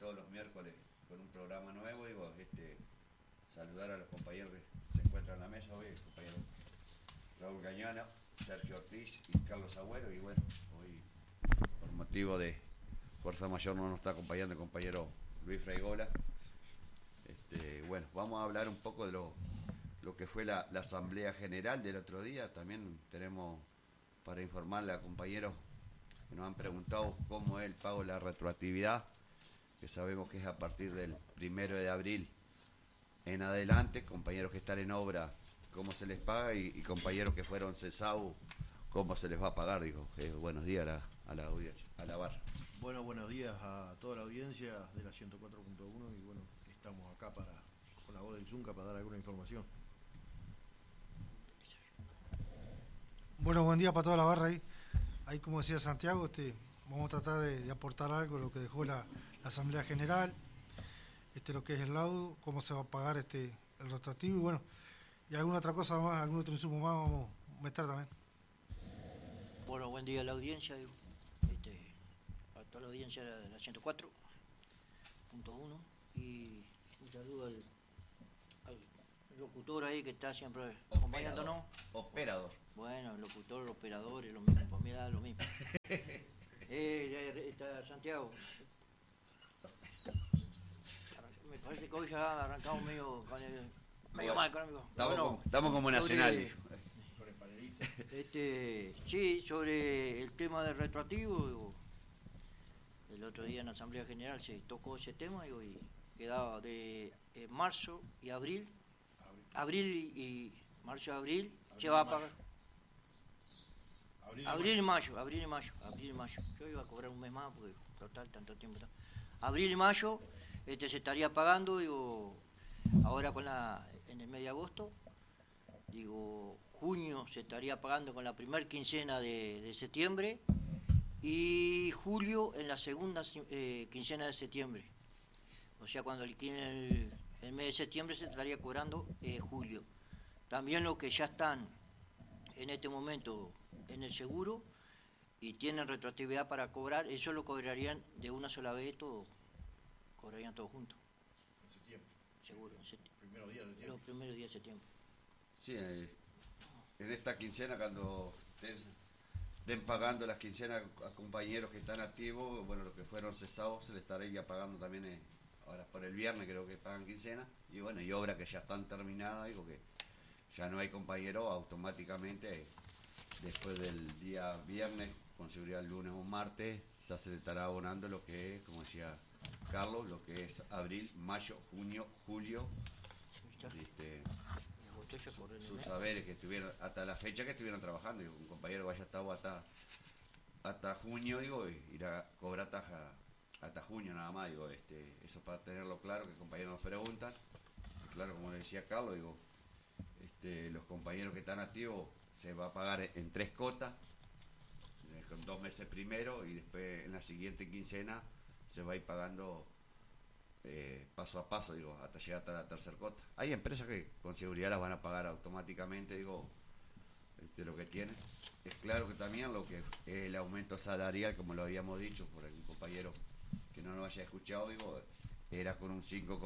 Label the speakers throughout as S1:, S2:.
S1: todos los miércoles con un programa nuevo. Digo, saludar a los compañeros que se encuentran en la mesa hoy, el compañero Raúl Gañana, Sergio Ortiz y Carlos Agüero. Y bueno, hoy por motivo de fuerza mayor no nos está acompañando el compañero Luis Freigola. Bueno, vamos a hablar un poco de lo que fue la Asamblea General del otro día. También tenemos para informarle a compañeros que nos han preguntado cómo es el pago de la retroactividad, que sabemos que es a partir del 1 de abril en adelante. Compañeros que están en obra, cómo se les paga, y compañeros que fueron cesados, cómo se les va a pagar. Digo, buenos días a la audiencia, a la barra.
S2: Bueno, buenos días a toda la audiencia de la 104.1 y bueno, estamos acá con la voz del Zunca para dar alguna información.
S3: Bueno, buen día para toda la barra ahí. Ahí, como decía Santiago, vamos a tratar de aportar algo, lo que dejó la Asamblea General, lo que es el laudo, cómo se va a pagar el retroactivo, y bueno, y alguna otra cosa más, algún otro insumo más vamos a meter también.
S4: Bueno, buen día a la audiencia, a toda la audiencia de la 104.1, y un saludo al locutor ahí que está siempre acompañándonos.
S1: Operador.
S4: Bueno, el locutor, el operador, es lo mismo, para mí da lo mismo. Está Santiago. Me parece que hoy ya arrancamos medio mal con el...
S1: Estamos como Nacional.
S4: Sí, sobre el tema del retroactivo, el otro día en la Asamblea General se tocó ese tema y quedaba de marzo y abril. Marzo y abril se va a pagar. Abril y mayo. Yo iba a cobrar un mes más porque total tanto tiempo. Abril y mayo se estaría pagando, ahora en el mes de agosto. Junio se estaría pagando con la primera quincena de septiembre, y julio en la segunda quincena de septiembre. O sea, cuando liquiden el mes de septiembre se estaría cobrando julio. También los que ya están en este momento en el seguro y tienen retroactividad para cobrar, eso lo cobrarían de una sola vez, cobrarían todo juntos.
S2: En septiembre.
S4: Seguro, en septiembre.
S2: Los
S4: primeros días de septiembre.
S1: Sí, en esta quincena, cuando den pagando las quincenas a compañeros que están activos, bueno, los que fueron cesados se les estaría pagando también ahora por el viernes, creo que pagan quincena, y bueno, y obras que ya están terminadas, digo que ya no hay compañeros, automáticamente después del día viernes, con seguridad el lunes o martes, ya se le estará abonando lo que es, como decía Carlos, lo que es abril, mayo, junio, julio, sus saberes que estuvieron hasta la fecha que estuvieron trabajando. Digo, un compañero que haya estado hasta junio, irá a cobrar hasta junio nada más. Eso para tenerlo claro, que compañeros nos preguntan. Y claro, como le decía Carlos, los compañeros que están activos se va a pagar en 3 cotas, con 2 meses primero, y después en la siguiente quincena se va a ir pagando paso a paso, hasta llegar hasta la tercera cota. Hay empresas que con seguridad las van a pagar automáticamente, lo que tienen. Es claro que también lo que es el aumento salarial, como lo habíamos dicho por algún compañero que no nos haya escuchado, era con un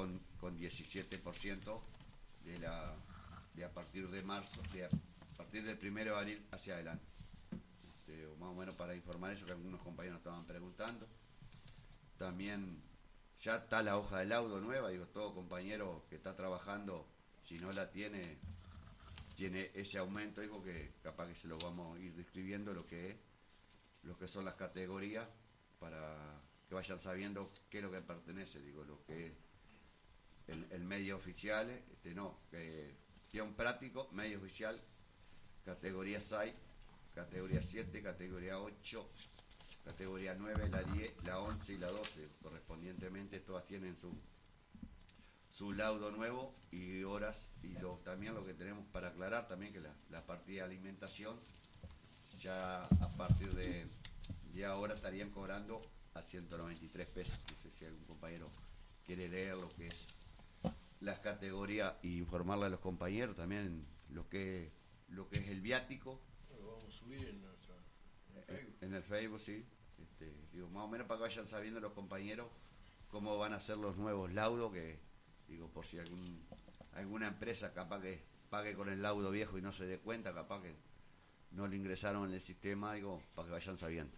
S1: 5,17% de a partir de marzo, a partir del 1 de abril hacia adelante. Más o menos para informar eso, que algunos compañeros estaban preguntando. También ya está la hoja de laudo nueva, todo compañero que está trabajando, si no la tiene ese aumento, que capaz que se lo vamos a ir describiendo lo que son las categorías, para que vayan sabiendo qué es lo que pertenece, lo que es el medio oficial, peón práctico, medio oficial, categoría 6, categoría 7, categoría 8, categoría 9, la 10, la 11 y la 12, correspondientemente todas tienen su laudo nuevo y horas, y también lo que tenemos para aclarar también, que la partida de alimentación ya a partir de ahora estarían cobrando a 193 pesos. No sé si algún compañero quiere leer lo que es las categorías y informarle a los compañeros también lo que es el viático.
S2: Lo vamos a subir en Facebook.
S1: En el Facebook, sí. Más o menos para que vayan sabiendo los compañeros cómo van a ser los nuevos laudos, que digo, por si alguna empresa capaz que pague con el laudo viejo y no se dé cuenta, capaz que no le ingresaron en el sistema, digo, para que vayan sabiendo.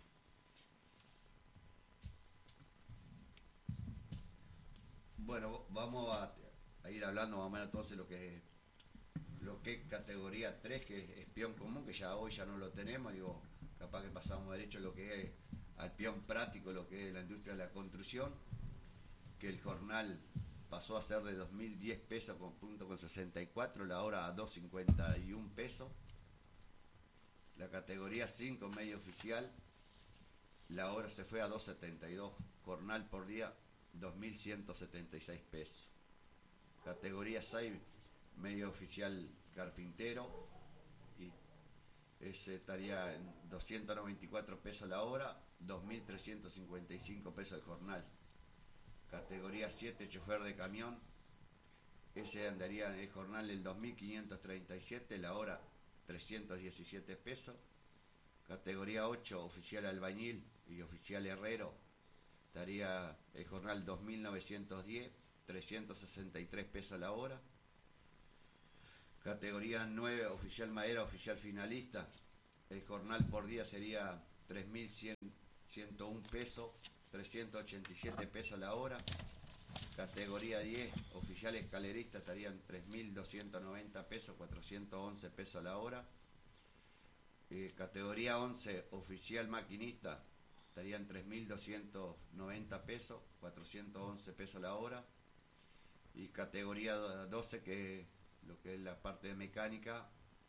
S1: Bueno, vamos a ir hablando más o menos entonces lo que es categoría 3, que es peón común, que ya hoy ya no lo tenemos, digo, capaz que pasamos derecho lo que es al peón práctico, lo que es la industria de la construcción, que el jornal pasó a ser de 2.010 pesos con punto con 64, la hora a 2.51 pesos. La categoría 5, medio oficial, la hora se fue a 2.72, jornal por día 2.176 pesos. Categoría 6, medio oficial carpintero, y ese estaría en 294 pesos la hora, 2.355 pesos el jornal. Categoría 7, chofer de camión, ese andaría en el jornal en 2.537, la hora 317 pesos. Categoría 8, oficial albañil y oficial herrero, estaría el jornal 2.910, 363 pesos la hora. Categoría 9, oficial madera, oficial finalista, el jornal por día sería 3.101 pesos, 387 pesos la hora. Categoría 10, oficial escalerista, estarían 3.290 pesos, 411 pesos la hora. Categoría 11, oficial maquinista, estarían 3.290 pesos, 411 pesos la hora. Y categoría 12, que lo que es la parte de mecánica,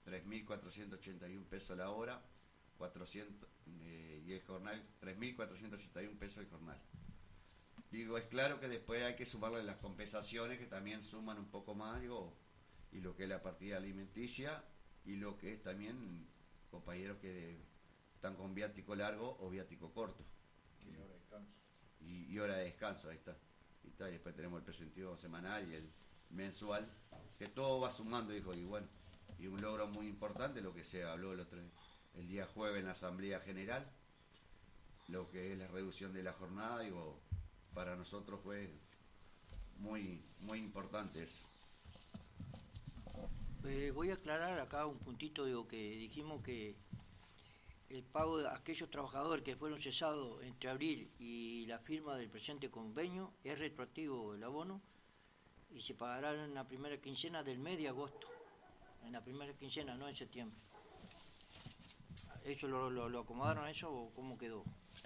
S1: 3.481 pesos la hora, 400, y el jornal 3.481 pesos el jornal. Digo, es claro que después hay que sumarle las compensaciones, que también suman un poco más, digo, y lo que es la partida alimenticia, y lo que es también compañeros que están con viático largo o viático corto.
S2: Y hora de descanso.
S1: Y hora de descanso, ahí está. Y después tenemos el presentivo semanal y el mensual, que todo va sumando, dijo, y bueno, y un logro muy importante, lo que se habló el día jueves en la Asamblea General, lo que es la reducción de la jornada, digo, para nosotros fue muy, muy importante eso.
S4: Voy a aclarar acá un puntito, digo, que dijimos que el pago de aquellos trabajadores que fueron cesados entre abril y la firma del presente convenio es retroactivo el abono y se pagará en la primera quincena del mes de agosto, en la primera quincena, no en septiembre. ¿Eso lo acomodaron a eso o cómo quedó?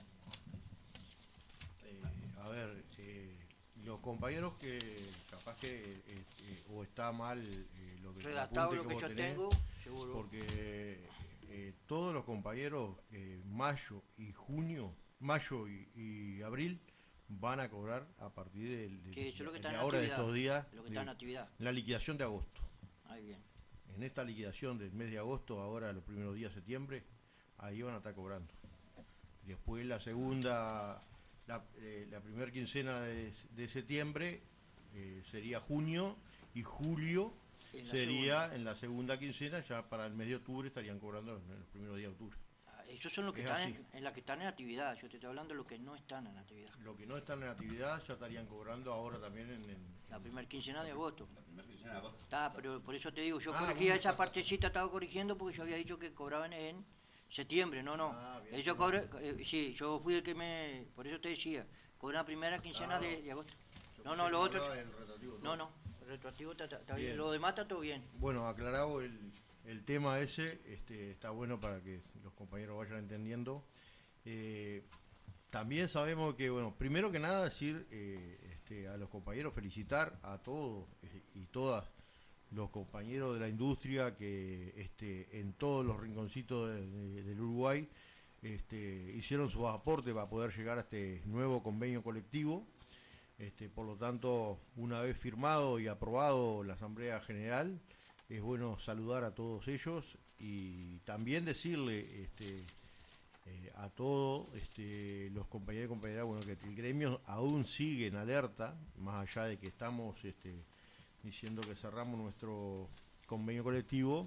S2: A ver, los compañeros que capaz que o está mal lo que
S4: redactado
S2: el
S4: lo
S2: apunte
S4: que yo
S2: vos tenés,
S4: tengo, seguro.
S2: porque todos los compañeros mayo y junio, mayo y abril van a cobrar a partir
S4: Que eso es lo que está
S2: de
S4: en
S2: ahora de
S4: actividad,
S2: estos días,
S4: lo que está en actividad.
S2: la liquidación de agosto.
S4: Ahí bien.
S2: En esta liquidación del mes de agosto, ahora los primeros días de septiembre, ahí van a estar cobrando. Después la segunda, la primera quincena de septiembre sería junio, y julio sería en la segunda quincena, ya para el mes de octubre estarían cobrando en los primeros días de octubre.
S4: Esos son los que
S2: Es
S4: están
S2: así.
S4: en la que están en actividad. Yo te estoy hablando de los que no están en actividad.
S2: Los que no están en actividad ya estarían cobrando ahora también en
S4: La primera quincena de agosto.
S1: La primera quincena de agosto.
S4: Está, pero por eso te digo, yo
S2: Ah,
S4: corregía
S2: bueno.
S4: esa partecita, estaba corrigiendo porque yo había dicho que cobraban en septiembre, no.
S2: Ah, bien,
S4: Ellos
S2: bien.
S4: cobran, sí, yo fui el que por eso te decía, cobran la primera quincena de agosto.
S2: Yo
S4: No,
S2: pensé
S4: lo
S2: que
S4: otro,
S2: hablaba del retroactivo,
S4: no, el retroactivo está bien,
S2: Bien.
S4: lo demás está todo bien.
S2: Bueno, aclarado el tema ese, está bueno para que los compañeros vayan entendiendo. También sabemos que, bueno, primero que nada decir a los compañeros, felicitar a todos y todas los compañeros de la industria que en todos los rinconcitos del Uruguay hicieron sus aportes para poder llegar a este nuevo convenio colectivo. Por lo tanto, una vez firmado y aprobado la Asamblea General, es bueno saludar a todos ellos y también decirle a todos los compañeros y compañeras, bueno, que el gremio aún sigue en alerta, más allá de que estamos diciendo que cerramos nuestro convenio colectivo.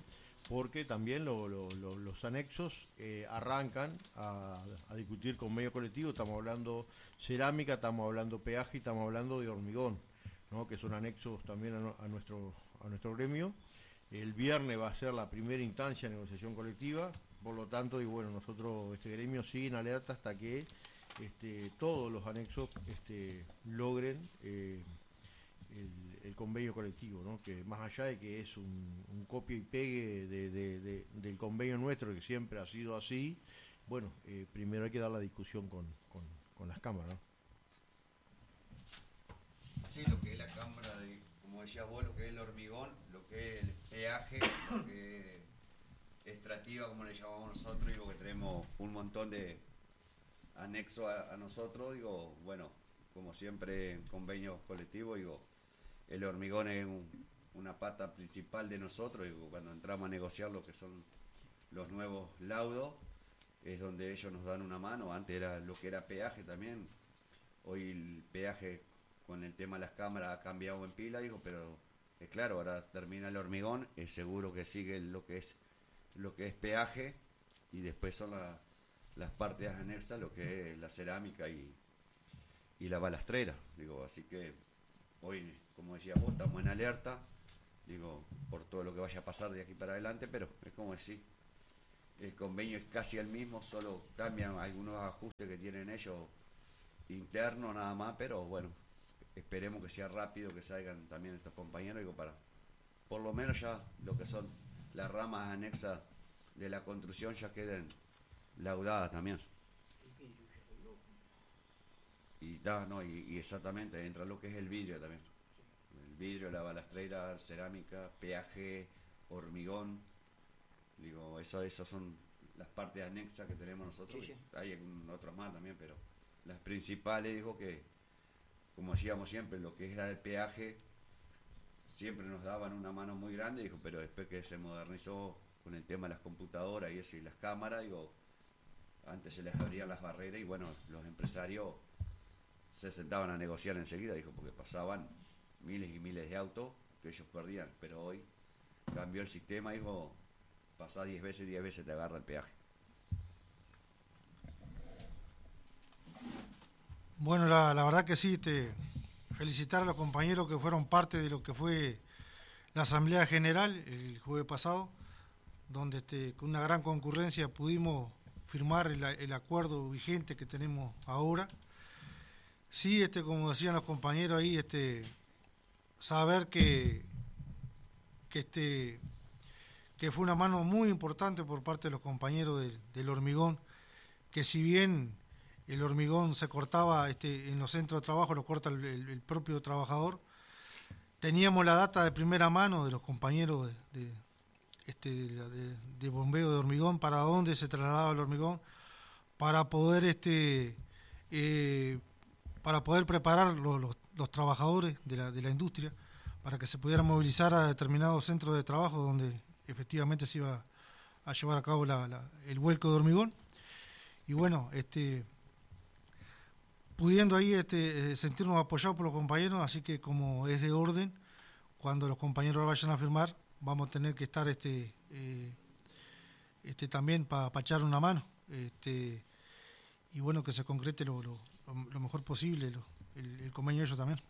S2: porque también los anexos arrancan a discutir con medio colectivo. Estamos hablando cerámica, estamos hablando peaje y estamos hablando de hormigón, ¿no? Que son anexos también a nuestro gremio. El viernes va a ser la primera instancia de negociación colectiva, por lo tanto, y bueno, nosotros, este gremio sigue en alerta hasta que todos los anexos logren el convenio colectivo, ¿no? Que más allá de que es un copia y pegue del convenio nuestro, que siempre ha sido así, bueno, primero hay que dar la discusión con las cámaras, ¿no?
S1: Sí, lo que es la cámara, como decías vos, lo que es el hormigón, lo que es el peaje, lo que es extractiva, como le llamamos nosotros, digo que tenemos un montón de anexos a nosotros, digo, bueno, como siempre en convenios colectivos, digo, el hormigón es una pata principal de nosotros, digo, cuando entramos a negociar lo que son los nuevos laudos, es donde ellos nos dan una mano. Antes era lo que era peaje también, hoy el peaje con el tema de las cámaras ha cambiado en pila, digo, pero es claro, ahora termina el hormigón, es seguro que sigue lo que es peaje, y después son las partes anexas, lo que es la cerámica y la balastrera, digo, así que hoy, como decía vos, estamos en alerta, digo, por todo lo que vaya a pasar de aquí para adelante, pero es como decir, el convenio es casi el mismo, solo cambian algunos ajustes que tienen ellos internos nada más, pero bueno, esperemos que sea rápido, que salgan también estos compañeros, digo, para por lo menos ya lo que son las ramas anexas de la construcción ya queden laudadas también. Y exactamente, entra lo que es el vidrio también. El vidrio, la balastrera, cerámica, peaje, hormigón. Digo, esas son las partes anexas que tenemos nosotros.
S4: Sí, sí.
S1: Hay otras más también, pero las principales, digo que, como decíamos siempre, lo que era el peaje, siempre nos daban una mano muy grande, dijo, pero después que se modernizó con el tema de las computadoras y eso y las cámaras, digo, antes se les abrían las barreras y bueno, los empresarios se sentaban a negociar enseguida, dijo, porque pasaban miles y miles de autos que ellos perdían, pero hoy cambió el sistema, dijo, pasás 10 veces te agarra el peaje.
S3: Bueno, la verdad que sí, felicitar a los compañeros que fueron parte de lo que fue la Asamblea General el jueves pasado, donde con una gran concurrencia pudimos firmar el acuerdo vigente que tenemos ahora. Sí, como decían los compañeros ahí, saber que fue una mano muy importante por parte de los compañeros del hormigón, que si bien el hormigón se cortaba en los centros de trabajo, lo corta el propio trabajador, teníamos la data de primera mano de los compañeros de bombeo de hormigón, para dónde se trasladaba el hormigón, para poder preparar los trabajadores de la industria, para que se pudieran movilizar a determinados centros de trabajo donde efectivamente se iba a llevar a cabo el vuelco de hormigón. Y bueno, pudiendo ahí sentirnos apoyados por los compañeros, así que como es de orden, cuando los compañeros vayan a firmar, vamos a tener que estar también para echar una mano, y bueno, que se concrete lo mejor posible el convenio de ellos también.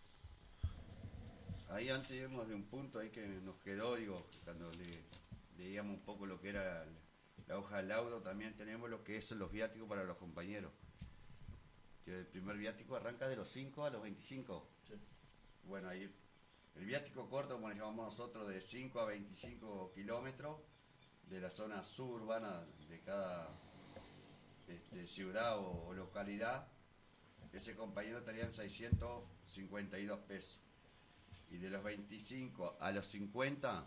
S1: Ahí antes íbamos de un punto ahí que nos quedó, digo, cuando leíamos un poco lo que era la hoja de laudo, también tenemos lo que es los viáticos para los compañeros. Que el primer viático arranca de los 5 a los 25. Sí. Bueno, ahí el viático corto, como le llamamos nosotros, de 5 a 25 kilómetros de la zona suburbana de cada ciudad o localidad. Ese compañero estaría en 652 pesos. Y de los 25 a los 50,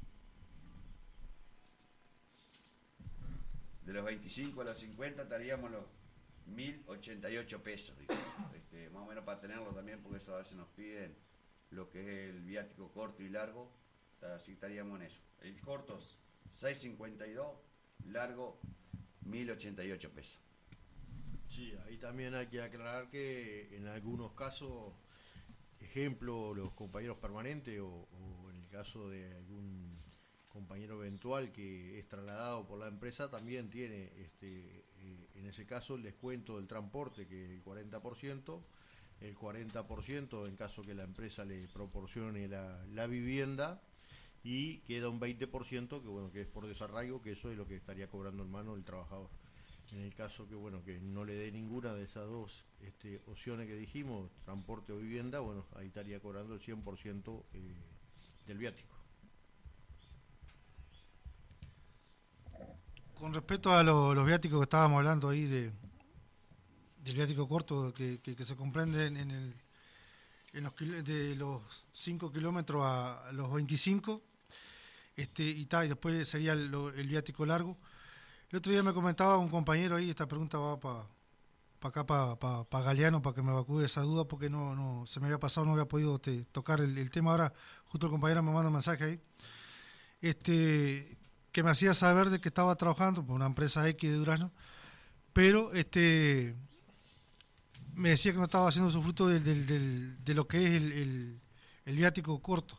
S1: de los 25 a los 50 estaríamos los 1088 pesos, más o menos para tenerlo también, porque eso a veces nos piden lo que es el viático corto y largo, así estaríamos en eso. El corto 652, largo 1088 pesos.
S2: Sí, ahí también hay que aclarar que en algunos casos, ejemplo, los compañeros permanentes o en el caso de algún compañero eventual que es trasladado por la empresa también tiene en ese caso el descuento del transporte, que es el 40% en caso que la empresa le proporcione la vivienda, y queda un 20% que bueno, que es por desarraigo, que eso es lo que estaría cobrando en mano el trabajador. En el caso que bueno, que no le dé ninguna de esas dos opciones que dijimos, transporte o vivienda, bueno, ahí estaría cobrando el 100% del viático.
S3: Con respecto a los viáticos que estábamos hablando ahí del viático corto que se comprende de los 5 kilómetros a los 25, y después sería el viático largo. El otro día me comentaba un compañero ahí, esta pregunta va para acá, para Galeano, para que me evacúe esa duda, porque no se me había pasado, no había podido tocar el tema. Ahora justo el compañero me manda un mensaje ahí, que me hacía saber de que estaba trabajando por una empresa X de Durazno, pero me decía que no estaba haciendo su fruto de lo que es el viático corto.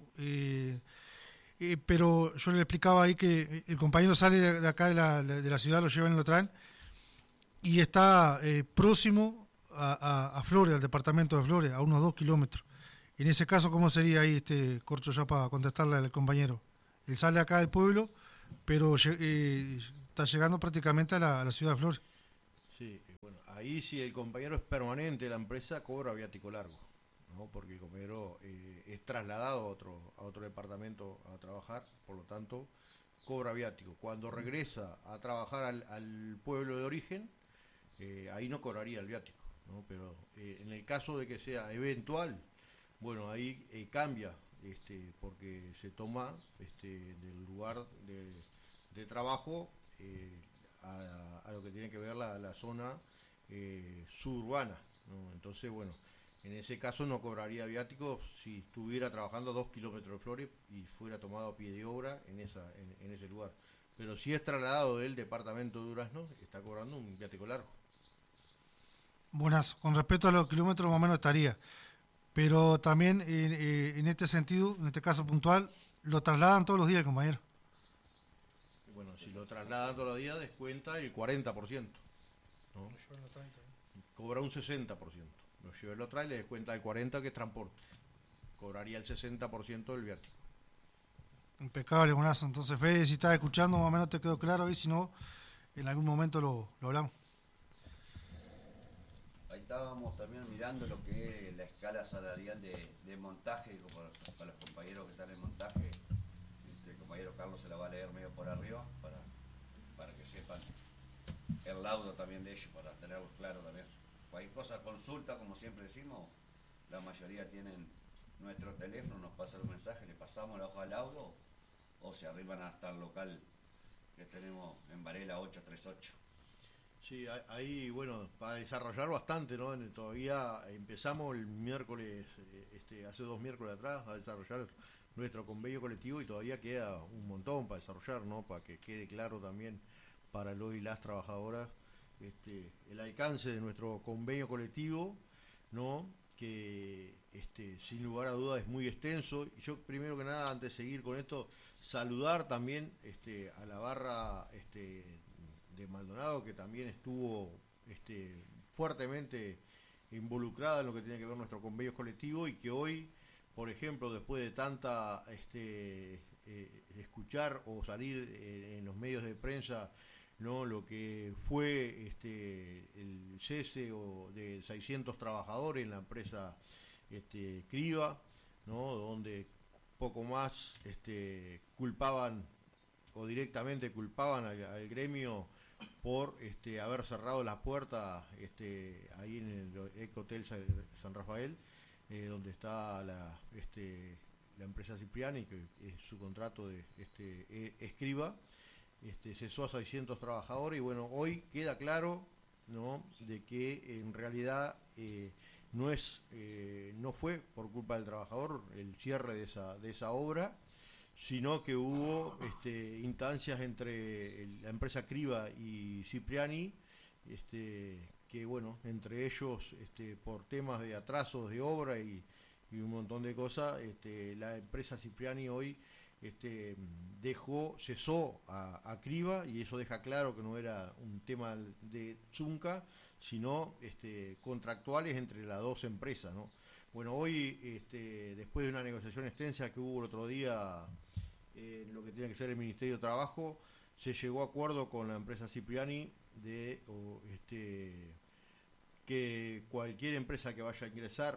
S3: Pero yo le explicaba ahí que el compañero sale de acá de la ciudad, lo llevan y lo traen, y está próximo a Flores, al departamento de Flores, a unos 2 kilómetros. En ese caso, ¿cómo sería ahí, Corcho, ya para contestarle al compañero? Él sale acá del pueblo, pero está llegando prácticamente a la ciudad de Flores.
S2: Sí, bueno, ahí si el compañero es permanente de la empresa, cobra viático largo, ¿no? Porque el compañero es trasladado a otro departamento a trabajar, por lo tanto, cobra viático. Cuando regresa a trabajar al pueblo de origen, ahí no cobraría el viático, ¿no? Pero en el caso de que sea eventual, bueno, ahí cambia, porque se toma del lugar de trabajo a lo que tiene que ver la zona suburbana, ¿no? Entonces, bueno, en ese caso no cobraría viático si estuviera trabajando a 2 kilómetros de Flores y fuera tomado a pie de obra en ese lugar. Pero si es trasladado del departamento de Durazno, está cobrando un viático largo.
S3: Buenas, con respecto a los kilómetros más o menos estaría, pero también en este sentido, en este caso puntual, lo trasladan todos los días, compañero.
S2: Bueno, si lo trasladan todos los días, descuenta el 40%, ¿no? Cobra un 60%. Lo lleva y lo trae, le descuenta el 40% que es transporte. Cobraría el 60% del viático.
S3: Impecable, buenazo. Entonces, Fede, si estás escuchando, más o menos te quedó claro ahí, si no, en algún momento lo hablamos.
S1: Ahí estábamos también mirando lo que es la escala salarial de montaje, para los compañeros que están en montaje. El compañero Carlos se la va a leer medio por arriba para que sepan el laudo también de ellos, para tenerlo claro también. Cualquier cosa, consulta, como siempre decimos, la mayoría tienen nuestro teléfono, nos pasan un mensaje, le pasamos la hoja de laudo o se arriban hasta el local que tenemos en Varela 838.
S2: Sí, ahí, bueno, para desarrollar bastante, ¿no? Todavía empezamos el miércoles, hace 2 miércoles atrás, a desarrollar nuestro convenio colectivo y todavía queda un montón para desarrollar, ¿no? Para que quede claro también para los y las trabajadoras el alcance de nuestro convenio colectivo, ¿no? Que sin lugar a dudas es muy extenso. Y yo primero que nada, antes de seguir con esto, saludar también a la barra de Maldonado, que también estuvo fuertemente involucrada en lo que tiene que ver nuestro convenio colectivo y que hoy, por ejemplo, después de tanta escuchar o salir en los medios de prensa, ¿no? Lo que fue el cese de 600 trabajadores en la empresa Criba, ¿no? Donde poco más culpaban o directamente culpaban al gremio por haber cerrado las puertas ahí en el Ecohotel San Rafael, donde está la empresa Cipriani, que es su contrato de Escriba. Cesó a 600 trabajadores y bueno, hoy queda claro, ¿no? De que en realidad no fue por culpa del trabajador el cierre de esa obra, sino que hubo instancias entre la empresa Criba y Cipriani, que bueno, entre ellos por temas de atrasos de obra y un montón de cosas, la empresa Cipriani hoy cesó a Criba, y eso deja claro que no era un tema de Chunca, sino contractuales entre las dos empresas, ¿no? Bueno, hoy, después de una negociación extensa que hubo el otro día en lo que tiene que ser el Ministerio de Trabajo, se llegó a acuerdo con la empresa Cipriani que cualquier empresa que vaya a ingresar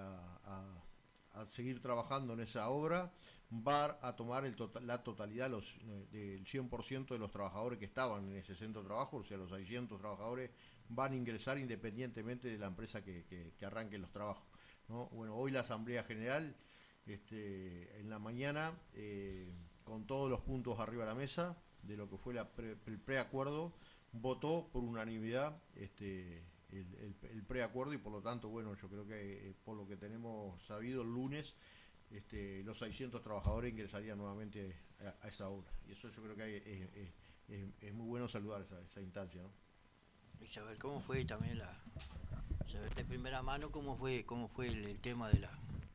S2: a seguir trabajando en esa obra va a tomar la totalidad del 100% de los trabajadores que estaban en ese centro de trabajo, o sea, los 600 trabajadores van a ingresar independientemente de la empresa que arranque los trabajos, ¿no? Bueno, hoy la Asamblea General, en la mañana, con todos los puntos arriba de la mesa, de lo que fue el preacuerdo, votó por unanimidad el preacuerdo, y por lo tanto, bueno, yo creo que por lo que tenemos sabido el lunes, los 600 trabajadores ingresarían nuevamente a esa obra, y eso yo creo que es muy bueno saludar esa instancia, ¿no?
S4: Y saber cómo fue también saber de primera mano cómo fue el tema de la...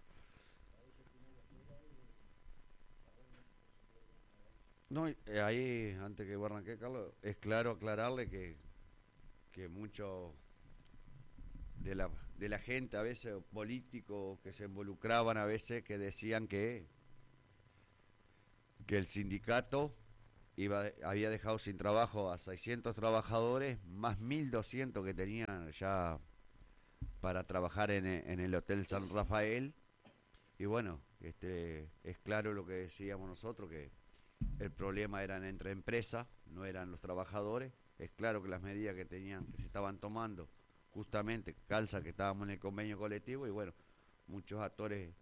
S1: No, ahí, antes que arranque, Carlos, es claro aclararle que mucho de la gente, a veces políticos que se involucraban, a veces que decían que el sindicato había dejado sin trabajo a 600 trabajadores, más 1.200 que tenían ya para trabajar en el Hotel San Rafael. Y bueno, es claro lo que decíamos nosotros, que el problema eran entre empresas, no eran los trabajadores. Es claro que las medidas que se estaban tomando, justamente calza que estábamos en el convenio colectivo, y bueno, muchos actores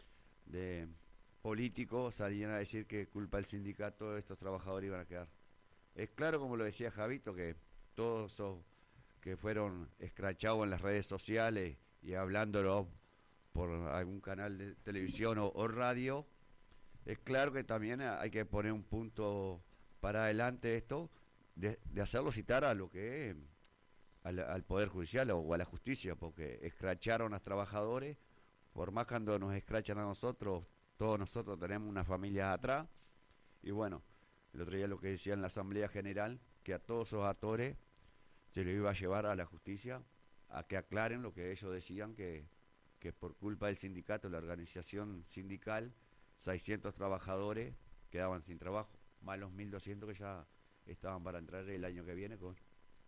S1: políticos salían a decir que culpa del sindicato estos trabajadores iban a quedar. Es claro, como lo decía Javito, que todos esos que fueron escrachados en las redes sociales y hablándolo por algún canal de televisión o radio, es claro que también hay que poner un punto para adelante esto, de hacerlo citar a lo que es al Poder Judicial o a la justicia, porque escracharon a los trabajadores. Por más cuando nos escrachan a nosotros, todos nosotros tenemos una familia atrás, y bueno, el otro día lo que decía en la Asamblea General, que a todos esos actores se les iba a llevar a la justicia a que aclaren lo que ellos decían, que por culpa del sindicato, la organización sindical, 600 trabajadores quedaban sin trabajo, más los 1.200 que ya estaban para entrar el año que viene con...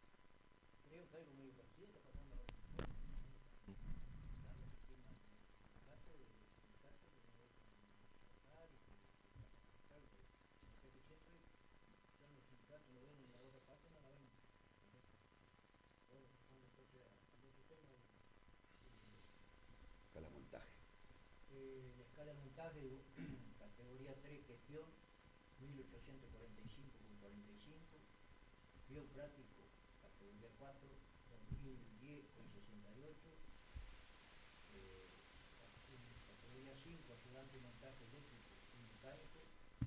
S1: Escala montaje.
S4: La escala de montaje, categoría 3, gestión, 1845,45, biopráctico, categoría 4, 2010 con 68, categoría 5, ayudante de montaje eléctrico y mecánico,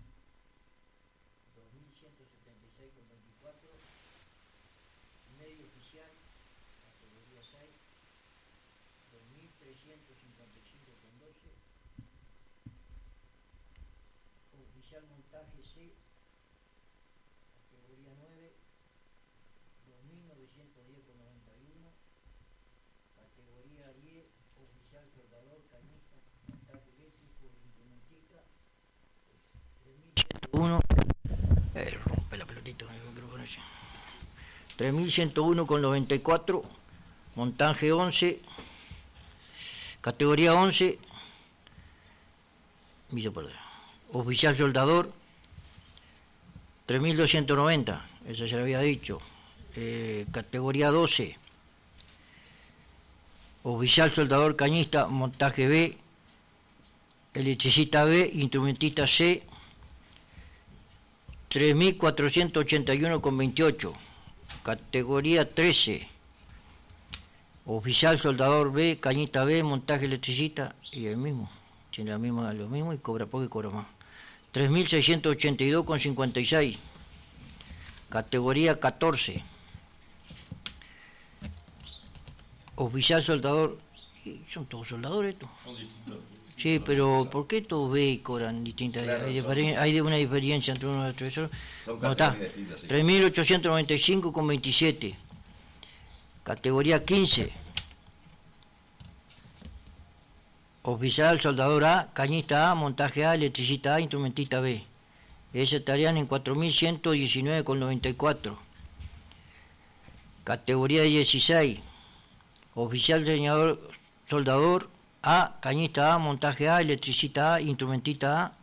S4: 2176,24, medio oficial, categoría 6, 2355,12, oficial montaje C, categoría 9, 2910,91, categoría 10, oficial soldador, cañista, montaje eléctrico, instrumentista, 3101, rompe la pelotita con el micrófono ese, 3101,94, montaje 11, categoría 11, oficial soldador, 3.290, eso ya lo había dicho. Categoría 12, oficial soldador cañista, montaje B, electricista B, instrumentista C, 3.481,28. Categoría 13, oficial soldador B, cañista B, montaje electricista, y el mismo, tiene lo mismo y cobra poco y cobra más. 3.682,56. Categoría 14, oficial soldador, son todos soldadores estos. Sí, pero ¿por qué todos B cobran distintas?
S1: Claro,
S4: Hay una diferencia entre uno y otro. Eso,
S1: Son
S4: bueno, está.
S1: categorías distintas, sí.
S4: 3.895,27. Categoría 15. Oficial, soldador A, cañista A, montaje A, electricista A, instrumentista B. Ese estarían en 4.119,94. Categoría 16. Oficial, diseñador, soldador A, cañista A, montaje A, electricista A, instrumentista A,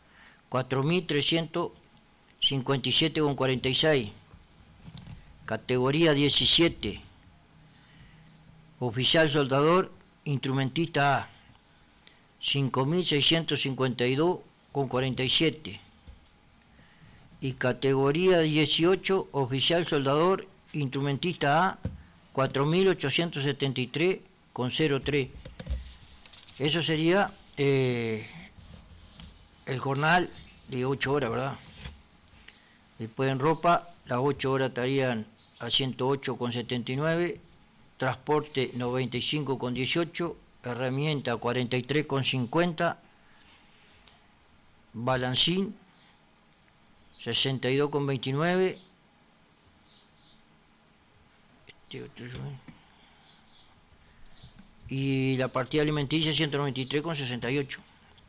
S4: 4.357,46. Categoría 17. Oficial, soldador, instrumentista A, 5.652,47. Y categoría 18, oficial, soldador, instrumentista A, 4.873,03. Eso sería el jornal de 8 horas, ¿verdad? Después en ropa, las 8 horas estarían a 108,79, transporte 95,18, herramienta 43,50, balancín 62,29, y la partida alimenticia 193,68.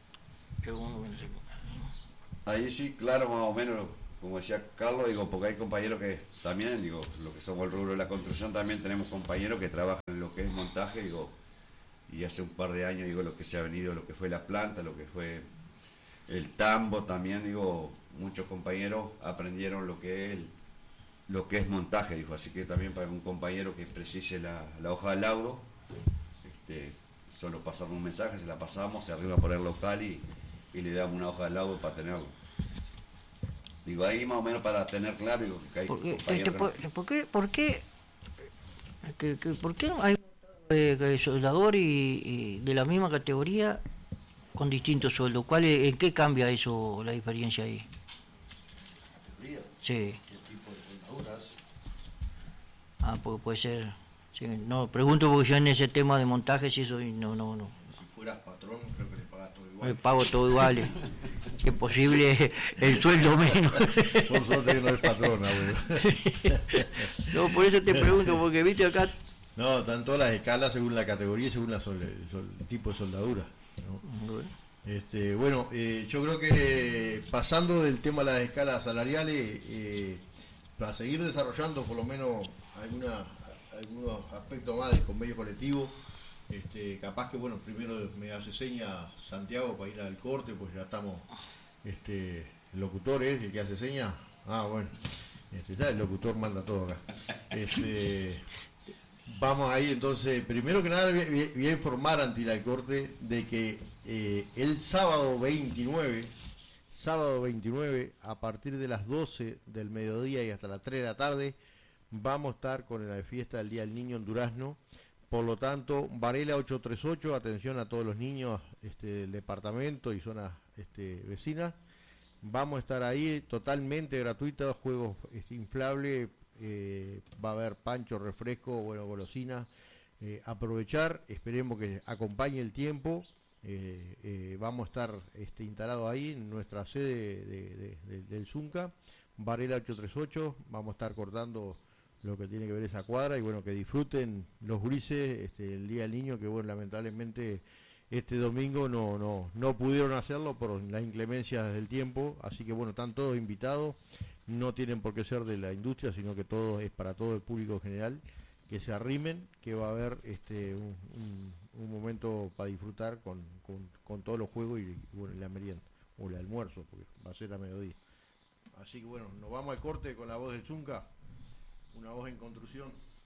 S1: Ahí sí, claro, más o menos, como decía Carlos, digo, porque hay compañeros que también, digo, lo que somos el rubro de la construcción, también tenemos compañeros que trabajan en lo que es montaje, digo, y hace un par de años, digo, lo que se ha venido, lo que fue la planta, lo que fue el tambo también, digo, muchos compañeros aprendieron lo que es montaje, dijo, así que también para un compañero que precise la hoja de laudo, solo pasamos un mensaje, se la pasamos, se arriba por el local y le damos una hoja de laudo para tenerlo. Digo, ahí más o menos para tener claro, digo, que hay compañeros...
S4: ¿Por qué hay soldador y de la misma categoría con distintos sueldos? ¿En qué cambia eso, la diferencia ahí?
S2: ¿Categoría?
S4: Sí.
S2: ¿Qué tipo de soldadura hace?
S4: Porque puede ser... Sí, no, pregunto porque yo en ese tema de montaje, si eso no.
S2: Si fueras patrón, creo que le pagas todo igual.
S4: Le pago todo igual. Si es posible, el sueldo menos.
S2: Por suerte que no es patrona, güey.
S4: No, por eso te pregunto, porque viste acá...
S2: No, están todas las escalas según la categoría y según el tipo de soldadura, ¿no? Bueno, yo creo que pasando del tema de las escalas salariales, para seguir desarrollando por lo menos algunos aspectos más del convenio colectivo, capaz que, bueno, primero me hace seña Santiago para ir al corte, pues ya estamos, locutores, el que hace seña, bueno, ya el locutor manda todo acá. Vamos ahí entonces, primero que nada voy a informar ante ir al corte de que el sábado 29, a partir de las 12 del mediodía y hasta las 3 de la tarde, vamos a estar con la fiesta del Día del Niño en Durazno. Por lo tanto, Varela 838, atención a todos los niños del departamento y zonas vecinas. Vamos a estar ahí totalmente gratuitos, juegos inflables, va a haber pancho, refresco, bueno, golosinas. Aprovechar, esperemos que acompañe el tiempo. Vamos a estar instalados ahí en nuestra sede del Zunca, Varela 838. Vamos a estar cortando lo que tiene que ver esa cuadra y bueno, que disfruten los gurises el Día del Niño, que bueno, lamentablemente este domingo no pudieron hacerlo por las inclemencias del tiempo, así que bueno, están todos invitados, no tienen por qué ser de la industria, sino que todo es para todo el público general, que se arrimen, que va a haber un momento para disfrutar con todos los juegos y bueno, la merienda, o el almuerzo, porque va a ser a mediodía. Así que bueno, nos vamos al corte con la voz del Zunca, una voz en construcción.